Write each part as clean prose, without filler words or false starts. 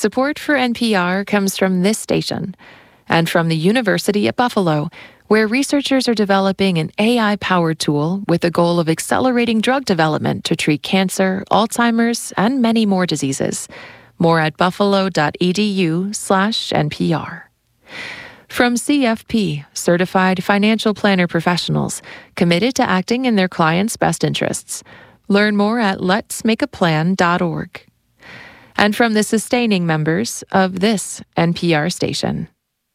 Support for NPR comes from this station and from the University at Buffalo, where researchers are developing an AI-powered tool with the goal of accelerating drug development to treat cancer, Alzheimer's, and many more diseases. More at buffalo.edu/NPR. From CFP, Certified Financial Planner Professionals, committed to acting in their clients' best interests. Learn more at letsmakeaplan.org. And from the sustaining members of this NPR station.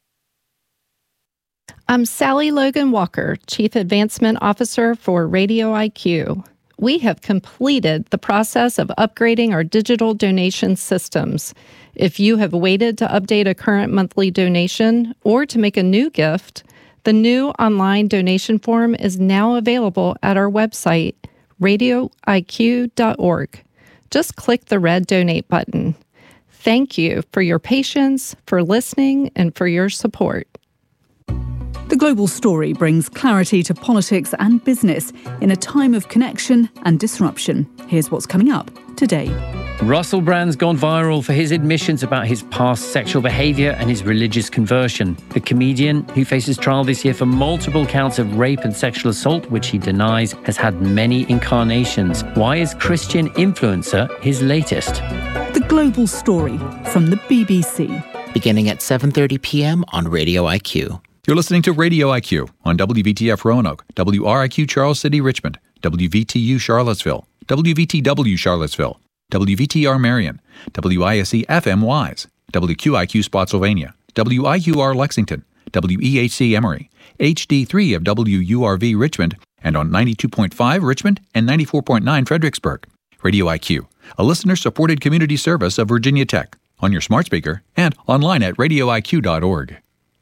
I'm Sally Logan Walker, Chief Advancement Officer for Radio IQ. We have completed the process of upgrading our digital donation systems. If you have waited to update a current monthly donation or to make a new gift, the new online donation form is now available at our website, radioiq.org. Just click the red donate button. Thank you for your patience, for listening, and for your support. The Global Story brings clarity to politics and business in a time of connection and disruption. Here's what's coming up today. Russell Brand's gone viral for his admissions about his past sexual behaviour and his religious conversion. The comedian, who faces trial this year for multiple counts of rape and sexual assault, which he denies, has had many incarnations. Why is Christian Influencer his latest? The Global Story from the BBC. Beginning at 7:30 p.m. on Radio IQ. You're listening to Radio IQ on WVTF Roanoke, WRIQ Charles City Richmond, WVTU Charlottesville, WVTW Charlottesville, WVTR Marion, WISE FM Wise, WQIQ Spotsylvania, WIUR Lexington, WEHC Emory, HD3 of WURV Richmond, and on 92.5 Richmond and 94.9 Fredericksburg. Radio IQ, a listener-supported community service of Virginia Tech, on your smart speaker and online at radioiq.org.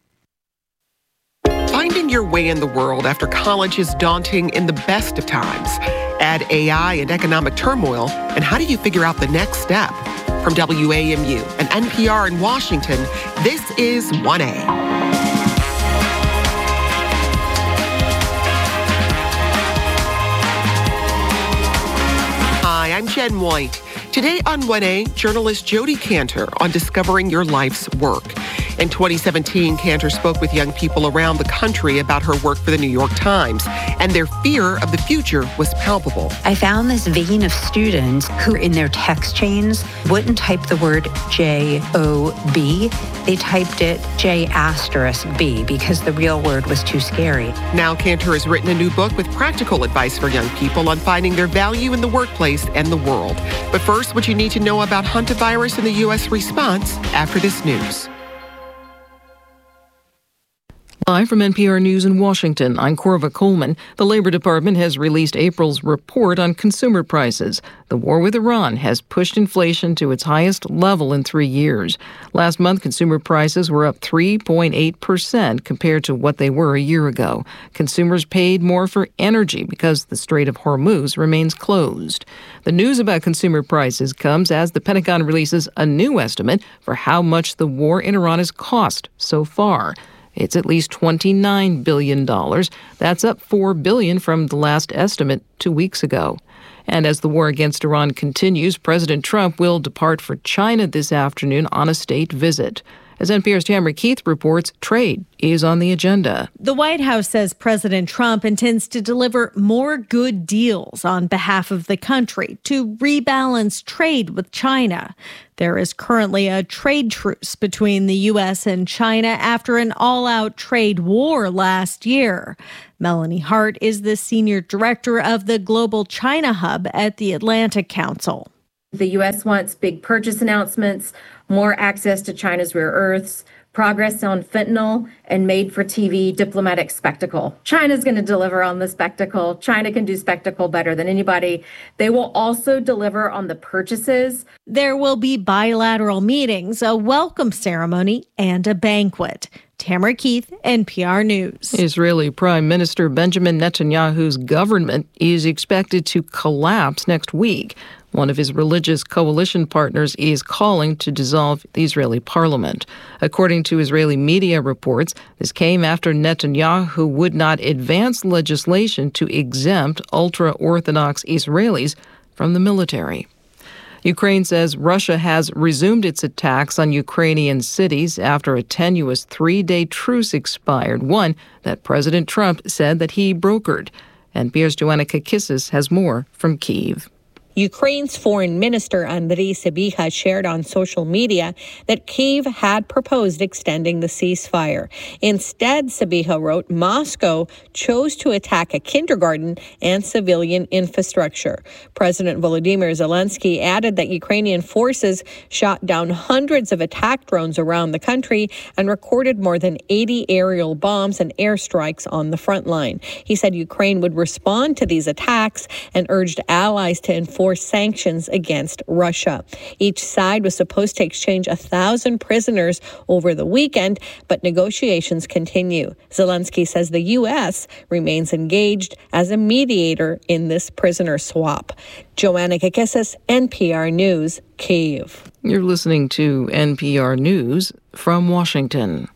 Finding your way in the world after college is daunting in the best of times. Add AI and economic turmoil, and how do you figure out the next step? From WAMU and NPR in Washington, this is 1A. Hi, I'm Jen White. Today on 1A, journalist Jodi Kantor on discovering your life's work. In 2017, Kantor spoke with young people around the country about her work for the New York Times, and their fear of the future was palpable. I found this vein of students who in their text chains wouldn't type the word J-O-B. They typed it J*B because the real word was too scary. Now Kantor has written a new book with practical advice for young people on finding their value in the workplace and the world. But first, what you need to know about hantavirus and the U.S. response after this news. Live from NPR News in Washington, I'm Corva Coleman. The Labor Department has released April's report on consumer prices. The war with Iran has pushed inflation to its highest level in 3 years. Last month, consumer prices were up 3.8% compared to what they were a year ago. Consumers paid more for energy because the Strait of Hormuz remains closed. The news about consumer prices comes as the Pentagon releases a new estimate for how much the war in Iran has cost so far. It's at least $29 billion. That's up $4 billion from the last estimate 2 weeks ago. And as the war against Iran continues, President Trump will depart for China this afternoon on a state visit. As NPR's Tamara Keith reports, trade is on the agenda. The White House says President Trump intends to deliver more good deals on behalf of the country to rebalance trade with China. There is currently a trade truce between the U.S. and China after an all-out trade war last year. Melanie Hart is the senior director of the Global China Hub at the Atlantic Council. The U.S. wants big purchase announcements, more access to China's rare earths, progress on fentanyl, and made-for-TV diplomatic spectacle. China's going to deliver on the spectacle. China can do spectacle better than anybody. They will also deliver on the purchases. There will be bilateral meetings, a welcome ceremony, and a banquet. Tamara Keith, NPR News. Israeli Prime Minister Benjamin Netanyahu's government is expected to collapse next week. One of his religious coalition partners is calling to dissolve the Israeli parliament. According to Israeli media reports, this came after Netanyahu would not advance legislation to exempt ultra-Orthodox Israelis from the military. Ukraine says Russia has resumed its attacks on Ukrainian cities after a tenuous 3-day truce expired, one that President Trump said that he brokered. NPR's Joanna Kakissis has more from Kyiv. Ukraine's foreign minister Andriy Sybiha shared on social media that Kyiv had proposed extending the ceasefire. Instead, Sybiha wrote, Moscow chose to attack a kindergarten and civilian infrastructure. President Volodymyr Zelensky added that Ukrainian forces shot down hundreds of attack drones around the country and recorded more than 80 aerial bombs and airstrikes on the front line. He said Ukraine would respond to these attacks and urged allies to enforce sanctions against Russia. Each side was supposed to exchange 1,000 prisoners over the weekend, but negotiations continue. Zelensky says the U.S. remains engaged as a mediator in this prisoner swap. Joanna Kakissis, NPR News, Kyiv. You're listening to NPR News from Washington.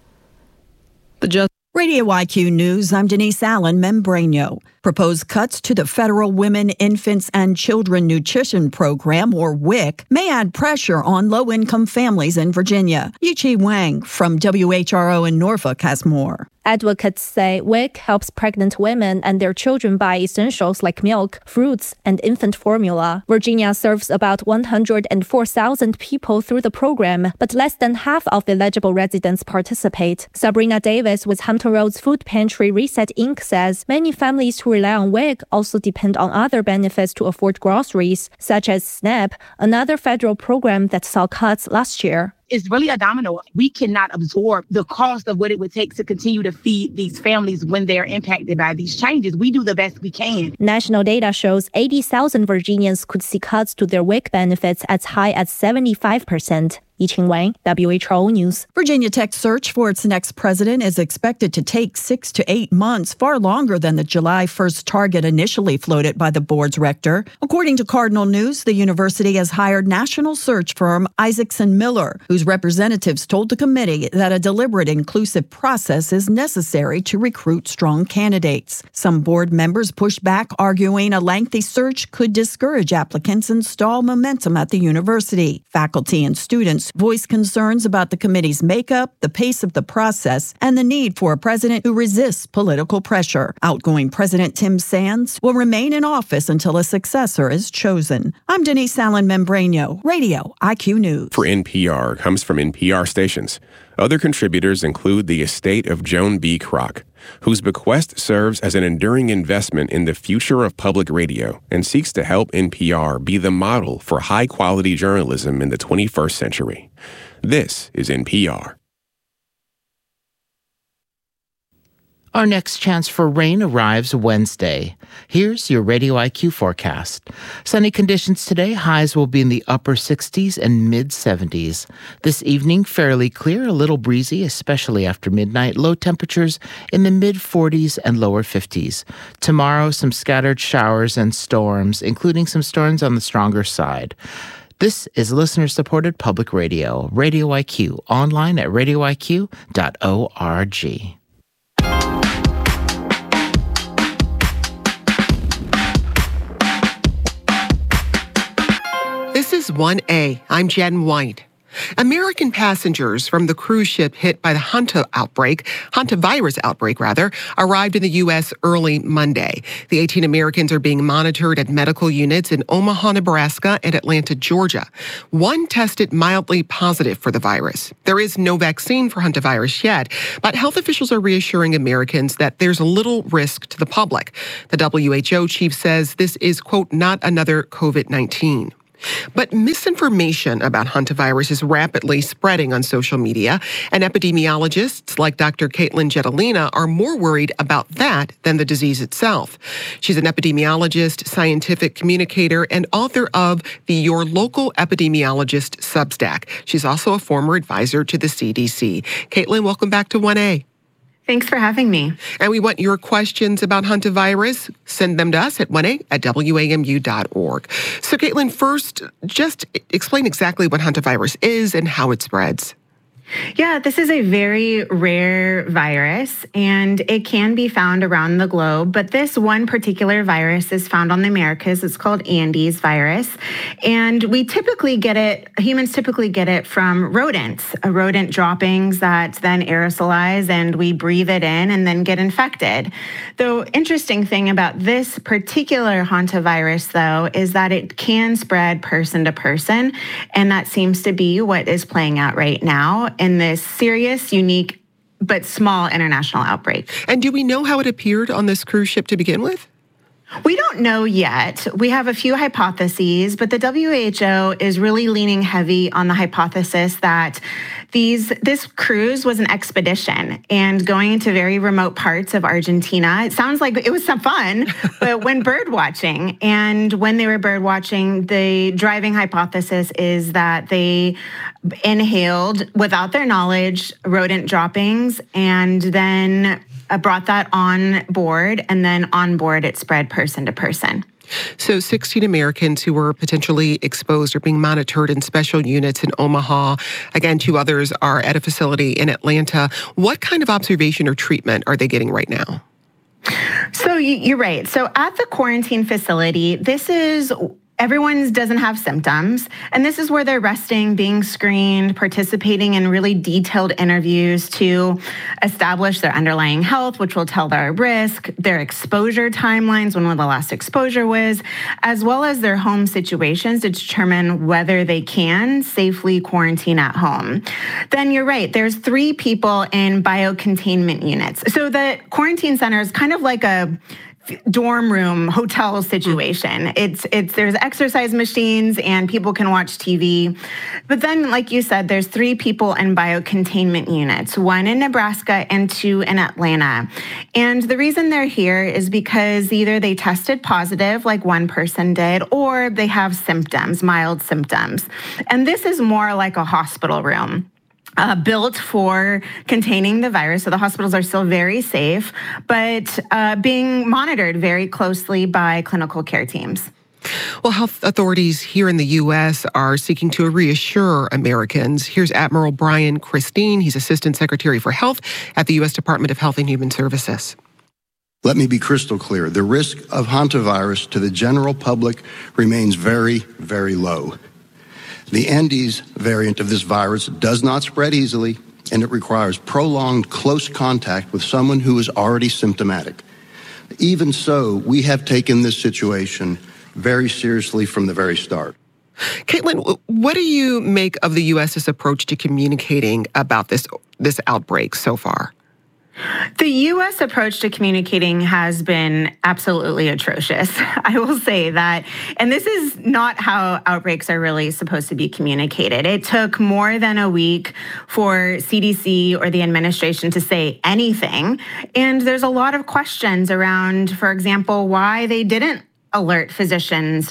Radio IQ News, I'm Denise Allen Membranio. Proposed cuts to the Federal Women, Infants, and Children Nutrition Program, or WIC, may add pressure on low-income families in Virginia. Yiqi Wang from WHRO in Norfolk has more. Advocates say WIC helps pregnant women and their children buy essentials like milk, fruits, and infant formula. Virginia serves about 104,000 people through the program, but less than half of eligible residents participate. Sabrina Davis with Hampton Roads Food Pantry Reset Inc. says many families who rely on WIC also depend on other benefits to afford groceries, such as SNAP, another federal program that saw cuts last year. It's really a domino. We cannot absorb the cost of what it would take to continue to feed these families when they're impacted by these changes. We do the best we can. National data shows 80,000 Virginians could see cuts to their WIC benefits as high as 75%. Yiqing Wang, WHO News. Virginia Tech's search for its next president is expected to take 6 to 8 months, far longer than the July 1st target initially floated by the board's rector. According to Cardinal News, the university has hired national search firm Isaacson Miller, whose representatives told the committee that a deliberate, inclusive process is necessary to recruit strong candidates. Some board members pushed back, arguing a lengthy search could discourage applicants and stall momentum at the university. Faculty and students voiced concerns about the committee's makeup, the pace of the process, and the need for a president who resists political pressure. Outgoing President Tim Sands will remain in office until a successor is chosen. I'm Denise Allen Membranio, Radio IQ News. For NPR comes from NPR stations. Other contributors include the estate of Joan B. Kroc, whose bequest serves as an enduring investment in the future of public radio and seeks to help NPR be the model for high-quality journalism in the 21st century. This is NPR. Our next chance for rain arrives Wednesday. Here's your Radio IQ forecast. Sunny conditions today. Highs will be in the upper 60s and mid-70s. This evening, fairly clear, a little breezy, especially after midnight. Low temperatures in the mid-40s and lower 50s. Tomorrow, some scattered showers and storms, including some storms on the stronger side. This is listener-supported public radio, Radio IQ, online at radioiq.org. This is 1A. I'm Jen White. American passengers from the cruise ship hit by the hantavirus outbreak, arrived in the U.S. early Monday. The 18 Americans are being monitored at medical units in Omaha, Nebraska and Atlanta, Georgia. One tested mildly positive for the virus. There is no vaccine for hantavirus yet, but health officials are reassuring Americans that there's little risk to the public. The WHO chief says this is, quote, not another COVID-19. But misinformation about hantavirus is rapidly spreading on social media, and epidemiologists like Dr. Caitlin Jetelina are more worried about that than the disease itself. She's an epidemiologist, scientific communicator, and author of the Your Local Epidemiologist Substack. She's also a former advisor to the CDC. Caitlin, welcome back to 1A. Thanks for having me. And we want your questions about hantavirus. Send them to us at 1a@wamu.org. So, Caitlin, first, just explain exactly what hantavirus is and how it spreads. Yeah, this is a very rare virus, and it can be found around the globe. But this one particular virus is found on the Americas. It's called Andes virus. And humans typically get it from rodents, rodent droppings that then aerosolize, and we breathe it in and then get infected. The interesting thing about this particular hantavirus, though, is that it can spread person to person. And that seems to be what is playing out right now in this serious, unique, but small international outbreak. And do we know how it appeared on this cruise ship to begin with? We don't know yet. We have a few hypotheses, but the WHO is really leaning heavy on the hypothesis that this cruise was an expedition and going into very remote parts of Argentina. It sounds like it was some fun, but when bird watching, and when they were bird watching, the driving hypothesis is that they inhaled, without their knowledge, rodent droppings, and then brought that on board, and then on board it spread person to person. So 16 Americans who were potentially exposed are being monitored in special units in Omaha. Again, 2 others are at a facility in Atlanta. What kind of observation or treatment are they getting right now? So you're right. So at the quarantine facility, everyone doesn't have symptoms, and this is where they're resting, being screened, participating in really detailed interviews to establish their underlying health, which will tell their risk, their exposure timelines, when the last exposure was, as well as their home situations to determine whether they can safely quarantine at home. Then you're right, there's 3 people in biocontainment units. So the quarantine center is kind of like a dorm room hotel situation. There's exercise machines and people can watch TV. But then, like you said, there's 3 people in biocontainment units, 1 in Nebraska and 2 in Atlanta. And the reason they're here is because either they tested positive, like one person did, or they have symptoms, mild symptoms. And this is more like a hospital room. Built for containing the virus. So the hospitals are still very safe, but being monitored very closely by clinical care teams. Well, health authorities here in the U.S. are seeking to reassure Americans. Here's Admiral Brian Christine. He's Assistant Secretary for Health at the U.S. Department of Health and Human Services. Let me be crystal clear. The risk of hantavirus to the general public remains very, very low. The Andes variant of this virus does not spread easily, and it requires prolonged close contact with someone who is already symptomatic. Even so, we have taken this situation very seriously from the very start. Caitlin, what do you make of the U.S.'s approach to communicating about this outbreak so far? The U.S. approach to communicating has been absolutely atrocious. I will say that. And this is not how outbreaks are really supposed to be communicated. It took more than a week for CDC or the administration to say anything. And there's a lot of questions around, for example, why they didn't alert physicians